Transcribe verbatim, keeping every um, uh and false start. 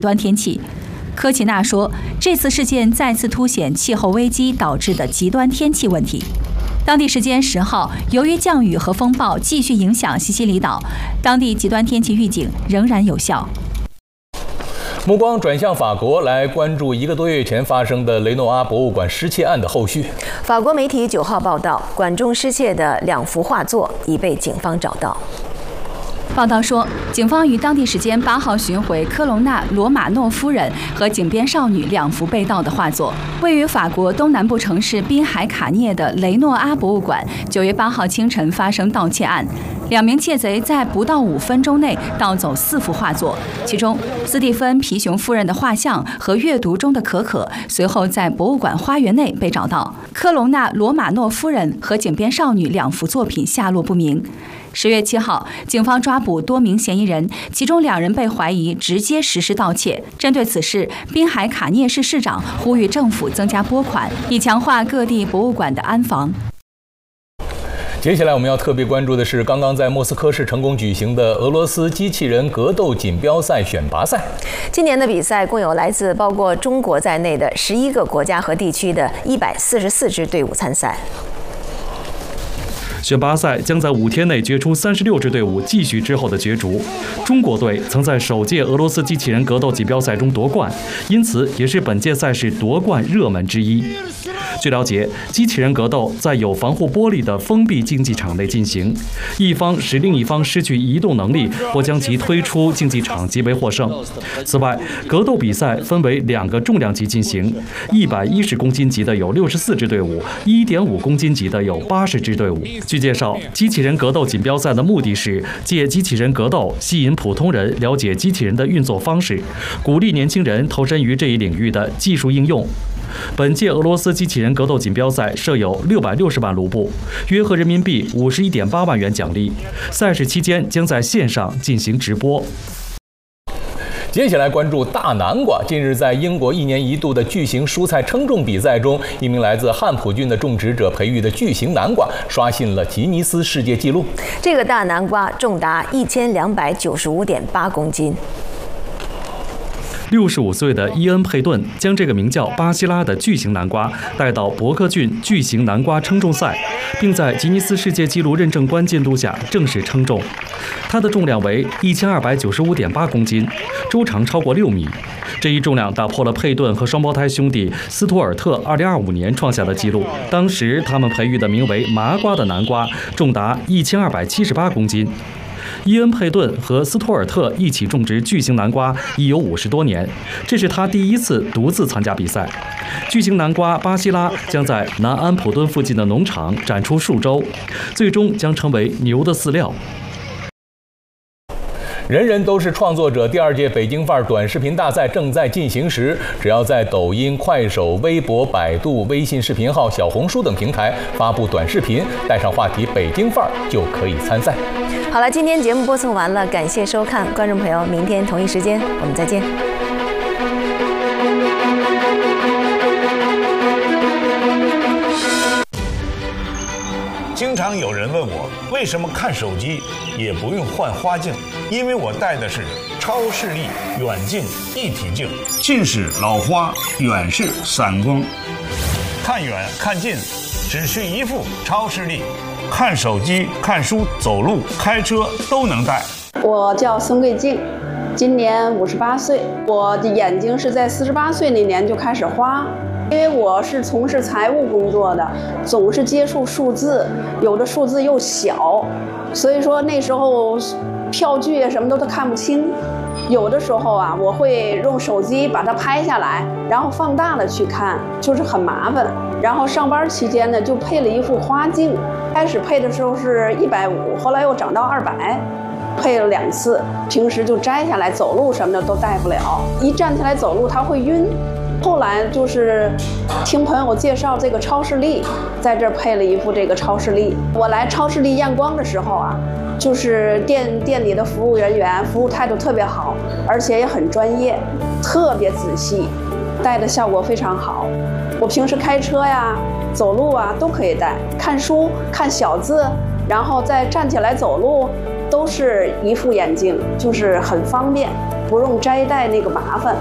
端天气。科奇纳说，这次事件再次凸显气候危机导致的极端天气问题。当地时间十号，由于降雨和风暴继续影响西西里岛，当地极端天气预警仍然有效。 目光转向法国，来关注一个多月前发生的雷诺阿博物馆失窃案的后续。 法国媒体九号报道，馆中失窃的两幅画作已被警方找到。 报道说，警方于当地时间八号寻回科隆纳罗马诺夫人和井边少女两幅被盗的画作。位于法国东南部城市滨海卡涅的雷诺阿博物馆，九月八号清晨发生盗窃案，两名窃贼在不到五分钟内盗走四幅画作，其中斯蒂芬皮熊夫人的画像和阅读中的可可随后在博物馆花园内被找到。科隆纳罗马诺夫人和井边少女两幅作品下落不明。十月七号，警方抓捕多名嫌疑人，其中两人被怀疑直接实施盗窃。针对此事，滨海卡涅市市长呼吁政府增加拨款，以强化各地博物馆的安防。 接下来我们要特别关注的是刚刚在莫斯科市成功举行的俄罗斯机器人格斗锦标赛选拔赛。 今年的比赛共有来自包括中国在内的十一个国家和地区的一百四十四支队伍参赛。 选拔赛将在五天内决出三十六支队伍，继续之后的角逐。中国队曾在首届俄罗斯机器人格斗锦标赛中夺冠，因此也是本届赛事夺冠热门之一。据了解，机器人格斗在有防护玻璃的封闭竞技场内进行，一方使另一方失去移动能力，或将其推出竞技场即为获胜。此外，格斗比赛分为两个重量级进行，一百一十公斤级的有六十四支队伍，一点五公斤级的有八十支队伍。据介绍，机器人格斗锦标赛的目的是借机器人格斗吸引普通人了解机器人的运作方式，鼓励年轻人投身于这一领域的技术应用。本届俄罗斯机器人格斗锦标赛设有六百六十万卢布，约合人民币五十一点八万元奖励。赛事期间将在线上进行直播。 接下来关注大南瓜。近日，在英国一年一度的巨型蔬菜称重比赛中，一名来自汉普郡的种植者培育的巨型南瓜刷新了吉尼斯世界纪录。 这个大南瓜重达一千两百九十五点八公斤。 六十五岁的伊恩·佩顿将这个名叫巴西拉的巨型南瓜带到伯克郡巨型南瓜称重赛，并在吉尼斯世界纪录认证官监督下正式称重。它的重量为一千二百九十五点八公斤，周长超过六米。这一重量打破了佩顿和双胞胎兄弟斯图尔特二零二五年创下的纪录。当时他们培育的名为麻瓜的南瓜重达一千二百七十八公斤。伊恩·佩顿和斯图尔特一起种植巨型南瓜已有五十多年，这是他第一次独自参加比赛。巨型南瓜巴西拉将在南安普敦附近的农场展出数周，最终将成为牛的饲料。 人人都是创作者第二届北京范儿短视频大赛正在进行时，只要在抖音、快手、微博、百度、微信视频号、小红书等平台发布短视频，带上话题北京范儿就可以参赛。 好了，今天节目播送完了，感谢收看，观众朋友，明天同一时间我们再见。 经常有人问我为什么看手机也不用换花镜，因为我戴的是超视力远近一体镜，近视老花，远视散光，看远看近只需一副超视力，看手机、看书、走路、开车都能戴。 我叫孙桂静，今年五十八岁，我的眼睛是在四十八岁那年就开始花。因为我是从事财务工作的，总是接触数字，有的数字又小，所以说那时候票据什么都都看不清。有的时候啊，我会用手机把它拍下来，然后放大了去看，就是很麻烦。然后上班期间呢，就配了一副花镜，开始配的时候是一百五，后来又涨到二百。配了两次，平时就摘下来走路什么的都戴不了，一站起来走路它会晕。后来就是听朋友介绍这个超视力，在这儿配了一副这个超视力。我来超视力验光的时候啊，就是店店里的服务人员服务态度特别好，而且也很专业，特别仔细，戴的效果非常好。我平时开车呀、走路啊都可以戴，看书、看小字，然后再站起来走路，都是一副眼镜，就是很方便。 不用摘戴那个麻烦。